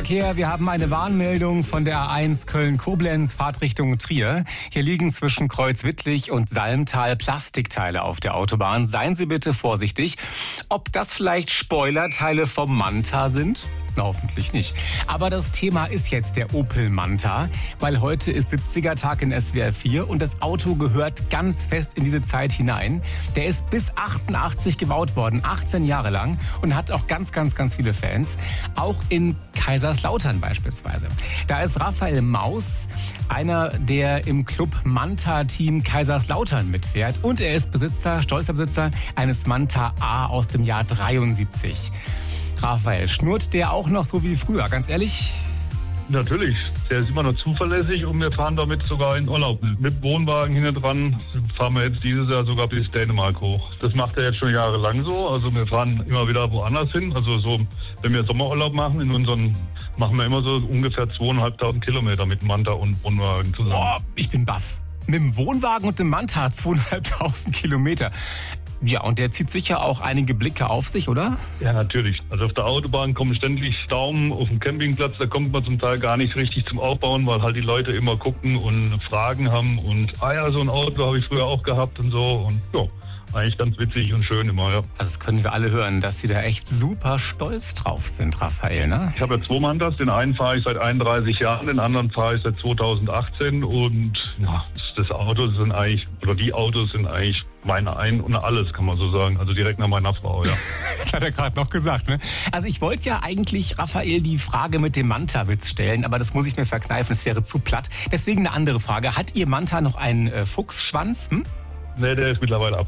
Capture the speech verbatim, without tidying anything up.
Verkehr. Wir haben eine Warnmeldung von der A eins Köln-Koblenz, Fahrtrichtung Trier. Hier liegen zwischen Kreuzwittlich und Salmtal Plastikteile auf der Autobahn. Seien Sie bitte vorsichtig. Ob das vielleicht Spoilerteile vom Manta sind? Na, hoffentlich nicht. Aber das Thema ist jetzt der Opel Manta, weil heute ist siebziger-Tag in S W R vier und das Auto gehört ganz fest in diese Zeit hinein. Der ist bis achtundachtzig gebaut worden, achtzehn Jahre lang, und hat auch ganz, ganz, ganz viele Fans. Auch in Kaiserslautern beispielsweise. Da ist Raphael Maus, einer, der im Club Manta-Team Kaiserslautern mitfährt. Und er ist Besitzer, stolzer Besitzer eines Manta A aus dem Jahr dreiundsiebzig. Raphael, schnurrt der auch noch so wie früher, ganz ehrlich? Natürlich, der ist immer noch zuverlässig und wir fahren damit sogar in Urlaub. Mit Wohnwagen hinten dran fahren wir jetzt dieses Jahr sogar bis Dänemark hoch. Das macht er jetzt schon jahrelang so, also wir fahren immer wieder woanders hin. Also so, wenn wir Sommerurlaub machen, in unseren, machen wir immer so ungefähr zweieinhalbtausend Kilometer mit Manta und Wohnwagen zusammen. Boah, ich bin baff. Mit dem Wohnwagen und dem Manta zweieinhalbtausend Kilometer. Ja, und der zieht sicher auch einige Blicke auf sich, oder? Ja, natürlich. Also auf der Autobahn kommen ständig Daumen, auf dem Campingplatz, da kommt man zum Teil gar nicht richtig zum Aufbauen, weil halt die Leute immer gucken und Fragen haben und, ah ja, so ein Auto habe ich früher auch gehabt und so, und ja, eigentlich ganz witzig und schön immer, ja. Also das können wir alle hören, dass Sie da echt super stolz drauf sind, Raphael, ne? Ich habe ja zwei Mantas, den einen fahre ich seit einunddreißig Jahren, den anderen fahre ich seit zweitausendachtzehn und ja, das Auto sind eigentlich, oder die Autos sind eigentlich meine Ein- und Alles, kann man so sagen. Also direkt nach meiner Frau, ja. Das hat er gerade noch gesagt, ne? Also ich wollte ja eigentlich Raphael die Frage mit dem Manta-Witz stellen, aber das muss ich mir verkneifen, es wäre zu platt. Deswegen eine andere Frage. Hat Ihr Manta noch einen äh, Fuchsschwanz? Hm? Nee, der ist mittlerweile ab.